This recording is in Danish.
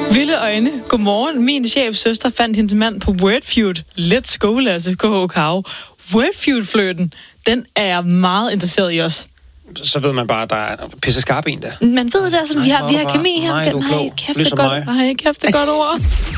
Vilde øjne. Godmorgen. Min chefs søster fandt hendes mand på Wordfeud. Let's go, Lasse. K.H. Wordfeud-fløten, den er jeg meget interesseret i også. Så ved man bare, at der er pisse skarp en der. Man ved det, altså, vi har kemi her. Nej, du er klog. Kæft, Ligesom det godt. Nej, kæft, det godt ord.